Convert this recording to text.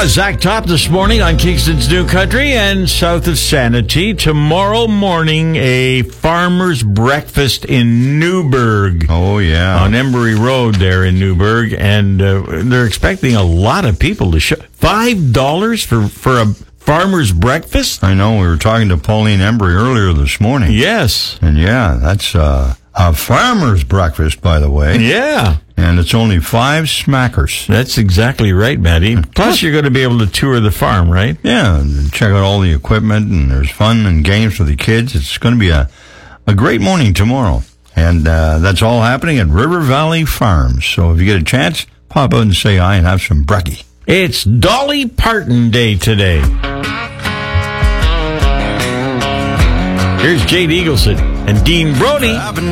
Zach Top this morning on Kingston's New Country and south of Sanity. Tomorrow morning, a farmer's breakfast in Newburgh. Oh, yeah. On Embry Road there in Newburgh. And they're expecting a lot of people to show. $5 for a farmer's breakfast? I know. We were talking to Pauline Embry earlier this morning. Yes. And yeah, that's a farmer's breakfast, by the way. Yeah. And it's only 5 smackers. That's exactly right, Matty. Plus, you're going to be able to tour the farm, right? Yeah, and check out all the equipment, and there's fun and games for the kids. It's going to be a great morning tomorrow. And that's all happening at River Valley Farms. So if you get a chance, pop out and say hi and have some brekkie. It's Dolly Parton Day today. Here's Jade Eagleson and Dean Brody.